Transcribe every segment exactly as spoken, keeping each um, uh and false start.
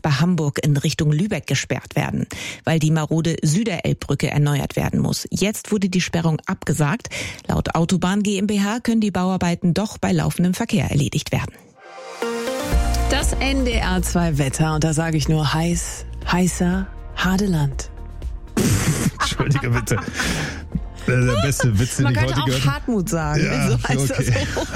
bei Hamburg in Richtung Lübeck gesperrt werden, weil die marode Süderelbbrücke erneuert werden muss. Jetzt wurde die Sperrung abgesagt. Laut Autobahn GmbH können die Bauarbeiten doch bei laufendem Verkehr erledigt werden. Das N D R zwei Wetter, und da sage ich nur heiß, heißer Hadeland. Entschuldige bitte. Der beste Witz, den Man ich heute könnte gehört auch Hartmut sagen. Ja, so heißt okay.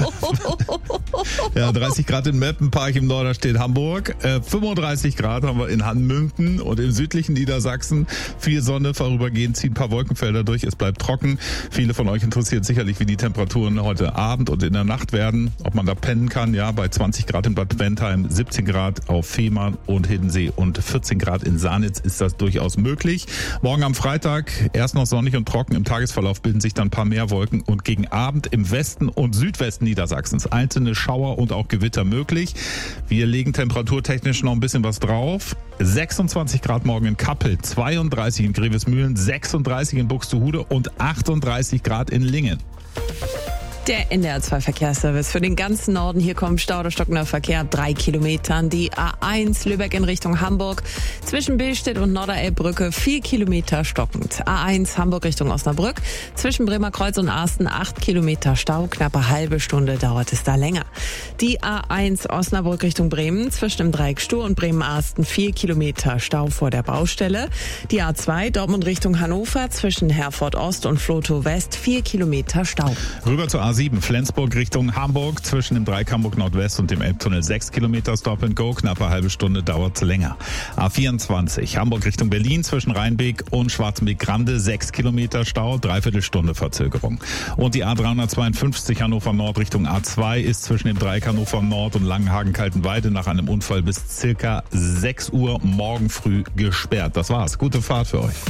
das. Ja, dreißig Grad in Meppenpark im Norderstedt Hamburg, äh, fünfunddreißig Grad haben wir in Hanmünken und im südlichen Niedersachsen. Viel Sonne, vorübergehend ziehen ein paar Wolkenfelder durch, es bleibt trocken. Viele von euch interessiert sicherlich, wie die Temperaturen heute Abend und in der Nacht werden, ob man da pennen kann. Ja, bei zwanzig Grad in Bad Bentheim, siebzehn Grad auf Fehmarn und Hiddensee und vierzehn Grad in Sanitz ist das durchaus möglich. Morgen am Freitag erst noch sonnig und trocken, im Tagesverlauf bilden sich dann ein paar mehr Wolken und gegen Abend im Westen und Südwesten Niedersachsens einzelne Schauer und auch Gewitter möglich. Wir legen temperaturtechnisch noch ein bisschen was drauf. sechsundzwanzig Grad morgen in Kappel, zweiunddreißig in Grevesmühlen, sechsunddreißig in Buxtehude und achtunddreißig Grad in Lingen. Der N D R zwei Verkehrsservice für den ganzen Norden. Hier kommt Stau oder stockender Verkehr ab drei Kilometern. Die A eins Lübeck in Richtung Hamburg. Zwischen Billstedt und Norderelbbrücke vier Kilometer stockend. A eins Hamburg Richtung Osnabrück. Zwischen Bremerkreuz und Arsten acht Kilometer Stau. Knappe halbe Stunde dauert es da länger. Die A eins Osnabrück Richtung Bremen. Zwischen dem Dreieck Stur und Bremen-Arsten vier Kilometer Stau vor der Baustelle. Die A zwei Dortmund Richtung Hannover. Zwischen Herford Ost und Flotow West vier Kilometer Stau. Rüber zur A sieben Flensburg Richtung Hamburg, zwischen dem Dreieck Hamburg Nordwest und dem Elbtunnel sechs Kilometer Stop and Go, knappe halbe Stunde dauert es länger. A vierundzwanzig Hamburg Richtung Berlin, zwischen Rheinbeek und Schwarzenbeek-Grande sechs Kilometer Stau, dreiviertel Stunde Verzögerung. Und die A dreihundertzweiundfünfzig Hannover Nord Richtung A zwei ist zwischen dem Dreieck Hannover Nord und Langenhagen-Kaltenweide nach einem Unfall bis circa sechs Uhr morgen früh gesperrt. Das war's. Gute Fahrt für euch.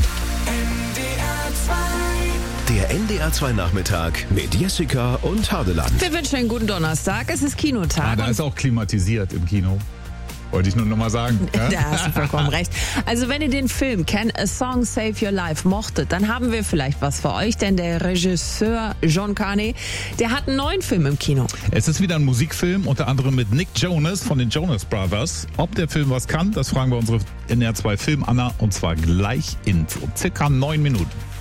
Der N D R zwei Nachmittag mit Jessica und Hadeland. Wir wünschen einen guten Donnerstag. Es ist Kinotag. Ah, da ist auch klimatisiert im Kino. Wollte ich nur noch mal sagen. Ja? Da hast du vollkommen recht. Also wenn ihr den Film Can a Song Save Your Life mochtet, dann haben wir vielleicht was für euch, denn der Regisseur John Carney, der hat einen neuen Film im Kino. Es ist wieder ein Musikfilm, unter anderem mit Nick Jonas von den Jonas Brothers. Ob der Film was kann, das fragen wir unsere N D R zwei Film Anna, und zwar gleich in circa neun Minuten.